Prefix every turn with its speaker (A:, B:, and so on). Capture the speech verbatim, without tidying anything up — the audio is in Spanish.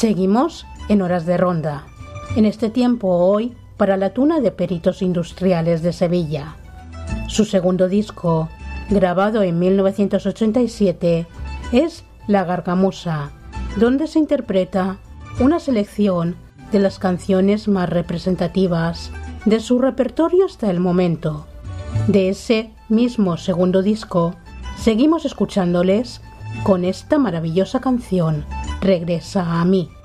A: Seguimos en Horas de Ronda. En este tiempo hoy para la Tuna de Peritos Industriales de Sevilla. Su segundo disco, grabado en mil novecientos ochenta y siete, es La Gargamusa, donde se interpreta una selección de las canciones más representativas de su repertorio hasta el momento. De ese mismo segundo disco, seguimos escuchándoles con esta maravillosa canción, Regresa a mí.